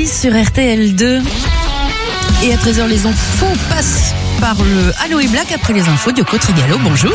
Anaïs sur RTL2. Et à 13h, les infos passent par le Allo et Black après les infos de Yoko Trigalo. Bonjour.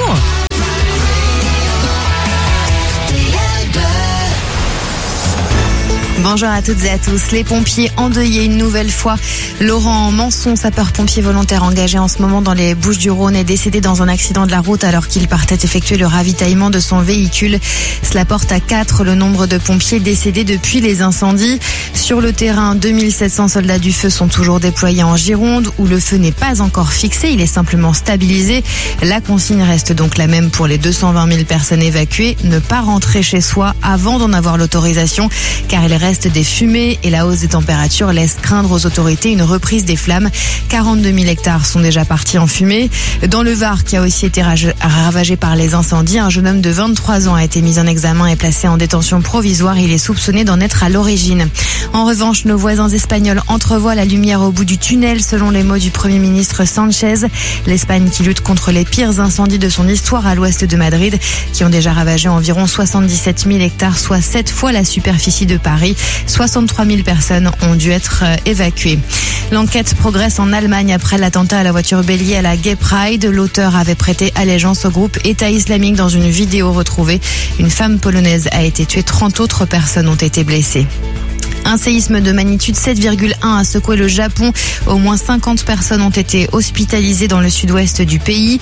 Bonjour à toutes et à tous. Les pompiers endeuillés une nouvelle fois. Laurent Manson, sapeur-pompier volontaire engagé en ce moment dans les Bouches-du-Rhône, est décédé dans un accident de la route alors qu'il partait effectuer le ravitaillement de son véhicule. Cela porte à 4 le nombre de pompiers décédés depuis les incendies. Sur le terrain, 2700 soldats du feu sont toujours déployés en Gironde où le feu n'est pas encore fixé, il est simplement stabilisé. La consigne reste donc la même pour les 220 000 personnes évacuées. Ne pas rentrer chez soi avant d'en avoir l'autorisation car il reste des fumées et la hausse des températures laisse craindre aux autorités une reprise des flammes. 42 000 hectares sont déjà partis en fumée. Dans le Var, qui a aussi été ravagé par les incendies, un jeune homme de 23 ans a été mis en examen et placé en détention provisoire. Il est soupçonné d'en être à l'origine. En revanche, nos voisins espagnols entrevoient la lumière au bout du tunnel, selon les mots du Premier ministre Sanchez. L'Espagne qui lutte contre les pires incendies de son histoire à l'ouest de Madrid, qui ont déjà ravagé environ 77 000 hectares, soit 7 fois la superficie de Paris. 63 000 personnes ont dû être évacuées. L'enquête progresse en Allemagne après l'attentat à la voiture bélier à la Gay Pride. L'auteur avait prêté allégeance au groupe État islamique dans une vidéo retrouvée. Une femme polonaise a été tuée, 30 autres personnes ont été blessées. Un séisme de magnitude 7,1 a secoué le Japon. Au moins 50 personnes ont été hospitalisées dans le sud-ouest du pays.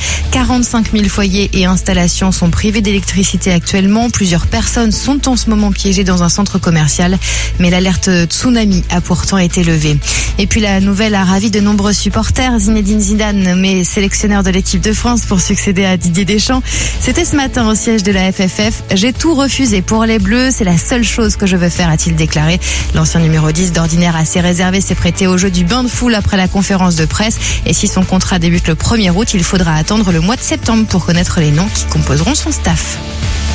45 000 foyers et installations sont privés d'électricité actuellement. Plusieurs personnes sont en ce moment piégées dans un centre commercial. Mais l'alerte tsunami a pourtant été levée. Et puis la nouvelle a ravi de nombreux supporters. Zinedine Zidane, nommé sélectionneur de l'équipe de France pour succéder à Didier Deschamps. C'était ce matin au siège de la FFF. J'ai tout refusé pour les Bleus. C'est la seule chose que je veux faire, a-t-il déclaré. L'ancien numéro 10, d'ordinaire assez réservé, s'est prêté au jeu du bain de foule après la conférence de presse. Et si son contrat débute le 1er août, il faudra attendre le mois de septembre pour connaître les noms qui composeront son staff.